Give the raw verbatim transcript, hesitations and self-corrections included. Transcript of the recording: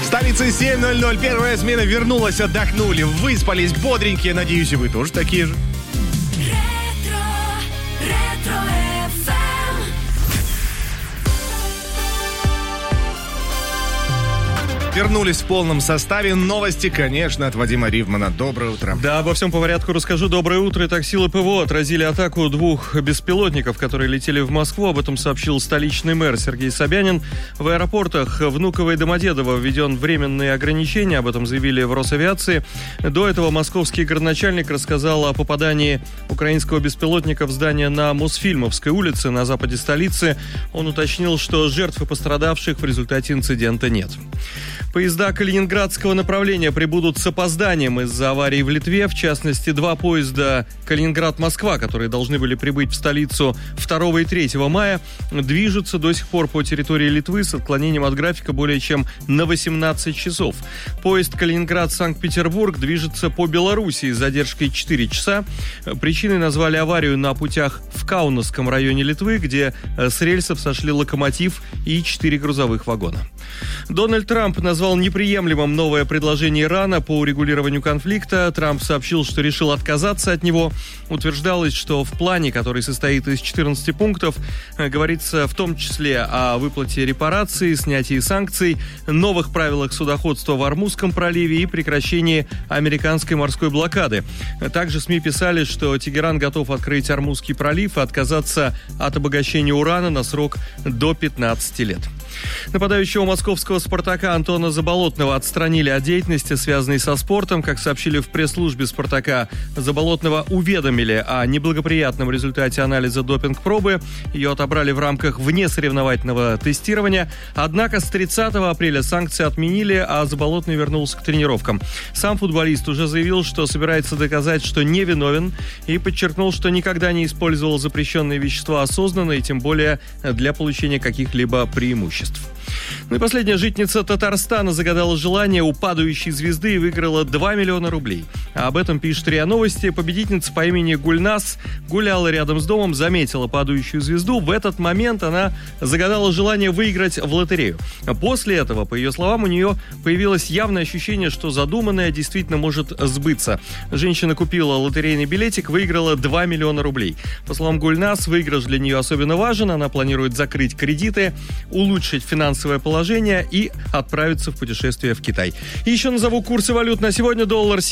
Столица семь ноль ноль. Первая смена вернулась, отдохнули, выспались, бодренькие. Надеюсь, и вы тоже такие же. Вернулись в полном составе. Новости, конечно, от Вадима Ривмана. Доброе утро. Да, обо всем по порядку расскажу. Доброе утро. Итак, силы ПВО отразили атаку двух беспилотников, которые летели в Москву. Об этом сообщил столичный мэр Сергей Собянин. В аэропортах Внуково и Домодедово введен временные ограничения. Об этом заявили в Росавиации. До этого московский городначальник рассказал о попадании украинского беспилотника в здание на Мосфильмовской улице на западе столицы. Он уточнил, что жертв и пострадавших в результате инцидента нет. Поезда калининградского направления прибудут с опозданием из-за аварии в Литве. В частности, два поезда Калининград-Москва, которые должны были прибыть в столицу второго и третьего мая, движутся до сих пор по территории Литвы с отклонением от графика более чем на восемнадцать часов. Поезд Калининград-Санкт-Петербург движется по Белоруссии с задержкой четыре часа. Причиной назвали аварию на путях в Каунасском районе Литвы, где с рельсов сошли локомотив и четыре грузовых вагона. Дональд Трамп назвал неприемлемым новое предложение Ирана по урегулированию конфликта. Трамп сообщил, что решил отказаться от него. Утверждалось, что в плане, который состоит из четырнадцати пунктов, говорится в том числе о выплате репараций, снятии санкций, новых правилах судоходства в Ормузском проливе и прекращении американской морской блокады. Также СМИ писали, что Тегеран готов открыть Ормузский пролив и отказаться от обогащения урана на срок до пятнадцати лет. Нападающего московского «Спартака» Антона Заболотного отстранили от деятельности, связанной со спортом. Как сообщили в пресс-службе «Спартака», Заболотного уведомили о неблагоприятном результате анализа допинг-пробы. Ее отобрали в рамках внесоревновательного тестирования. Однако с тридцатого апреля санкции отменили, а Заболотный вернулся к тренировкам. Сам футболист уже заявил, что собирается доказать, что невиновен, и подчеркнул, что никогда не использовал запрещенные вещества осознанно и тем более для получения каких-либо преимуществ. Ну и последняя житница Татарстана загадала желание у падающей звезды и выиграла два миллиона рублей. А об этом пишет РИА Новости. Победительница по имени Гульнас гуляла рядом с домом, заметила падающую звезду. В этот момент она загадала желание выиграть в лотерею. После этого, по ее словам, у нее появилось явное ощущение, что задуманное действительно может сбыться. Женщина купила лотерейный билетик, выиграла два миллиона рублей. По словам Гульнас, выигрыш для нее особенно важен. Она планирует закрыть кредиты, улучшить финансовое положение и отправиться в путешествие в Китай. И еще назову курсы валют на сегодня. Доллар